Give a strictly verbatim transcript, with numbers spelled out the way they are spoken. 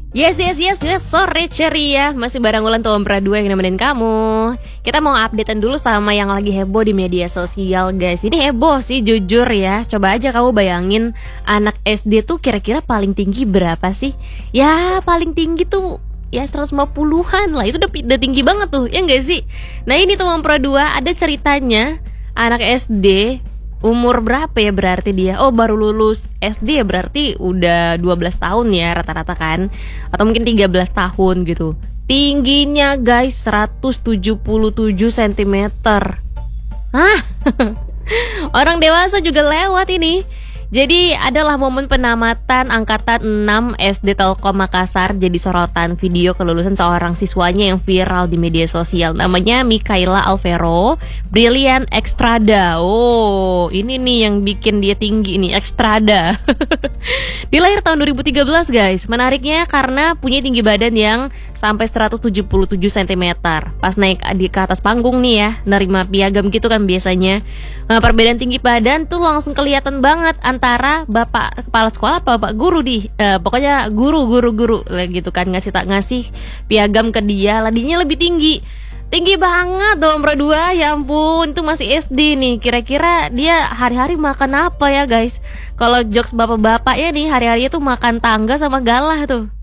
Yes, yes, yes, yes, sore ceria. Masih bareng Ulan tuh Om Pradua yang nemenin kamu. Kita mau updatean dulu sama yang lagi heboh di media sosial, guys. Ini heboh sih, jujur ya. Coba aja kamu bayangin, anak S D tuh kira-kira paling tinggi berapa sih? Ya, paling tinggi tuh ya seratus lima puluhan lah. Itu udah, udah tinggi banget tuh, ya enggak sih? Nah ini tuh Om Pradua, ada ceritanya anak S D. Umur berapa ya berarti dia? Oh baru lulus S D ya, berarti udah dua belas tahun ya rata-rata kan. Atau mungkin tiga belas tahun gitu. Tingginya guys seratus tujuh puluh tujuh sentimeter. Hah? Orang dewasa juga lewat ini. Jadi adalah momen penamatan Angkatan enam S D Telkom Makassar jadi sorotan video kelulusan seorang siswanya yang viral di media sosial. Namanya Mikaela Alvero Brilliant Extrada. Oh, ini nih yang bikin dia tinggi nih, Extrada. Dia lahir tahun dua ribu tiga belas guys. Menariknya karena punya tinggi badan yang sampai seratus tujuh puluh tujuh sentimeter. Pas naik di ke atas panggung nih ya, nerima piagam gitu kan biasanya. Nah, perbedaan tinggi badan tuh langsung kelihatan banget antara bapak kepala sekolah apa bapak guru di uh, pokoknya guru guru guru gitu kan, ngasih tak ngasih piagam ke dia, ladinya lebih tinggi tinggi banget dong berdua. Ya ampun, itu masih S D nih. Kira-kira dia hari-hari makan apa ya guys? Kalau jokes bapak-bapak ya nih, hari-harinya tuh makan tangga sama galah tuh.